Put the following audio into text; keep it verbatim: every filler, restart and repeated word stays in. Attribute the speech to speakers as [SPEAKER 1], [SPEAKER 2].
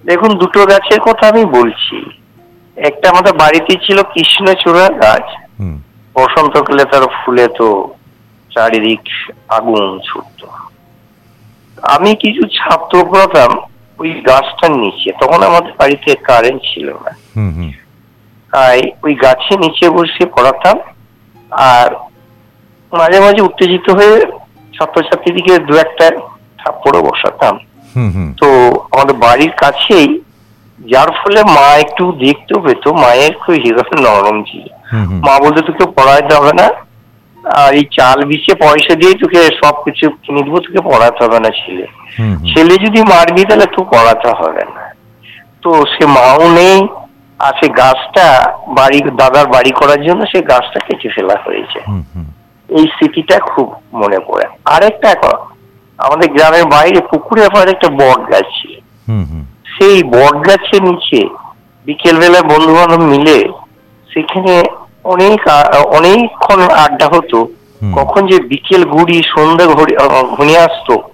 [SPEAKER 1] দেখুন, দুটো গাছের কথা আমি বলছি। একটা আমাদের বাড়িতে ছিল কৃষ্ণচূড়া গাছ।
[SPEAKER 2] হুম
[SPEAKER 1] বসন্তকালে তার ফুলে তো চারিদিক আগুন ছুটত। আমি কিছু ছাত্র পড়াতাম ওই গাছটার নিচে, তখন আমাদের বাড়িতে কারেন্ট ছিল না।
[SPEAKER 2] হুম হুম
[SPEAKER 1] তাই ওই গাছের নিচে বসে পড়াতাম, আর মাঝে মাঝে উত্তেজিত হয়ে ছাত্রছাত্রীদিকে দু একটা থাপ্পড়ও বসাতাম।
[SPEAKER 2] হুম হুম
[SPEAKER 1] তো আমাদের বাড়ির কাছেই, যার ফলে মা একটু দেখতেও পেত। মায়ের খুব হৃদয় নরম ছিল।
[SPEAKER 2] হুম হুম
[SPEAKER 1] মা বলতে, তোকে পড়াইতে হবে না, আর এই চাল বিছে পয়সা দিয়ে তোকে সবকিছু কিনে দেবো, তোকে পড়াতে হবে না ছেলে।
[SPEAKER 2] হুম হুম
[SPEAKER 1] ছেলে যদি মারবি তাহলে তো পড়াতে হবে না। তো সে মাও নেই, আর সে গাছটা বাড়ি দাদার বাড়ি করার জন্য সে গাছটা কেটে ফেলা হয়েছে।
[SPEAKER 2] হুম হুম
[SPEAKER 1] এই স্মৃতিটা খুব মনে পড়ে। আরেকটা, আমাদের গ্রামের বাইরে পুকুরের পাড়ে একটা বট গাছ ছিল।
[SPEAKER 2] হুম হুম
[SPEAKER 1] সেই বট গাছের নিচে বিকেল বেলায় বন্ধু বান্ধব মিলে সেখানে অনেক অনেকক্ষণ আড্ডা হতো।
[SPEAKER 2] হুম।
[SPEAKER 1] কখন যে বিকেল ঘুরি সন্ধ্যা ঘড়িয়ে আসতো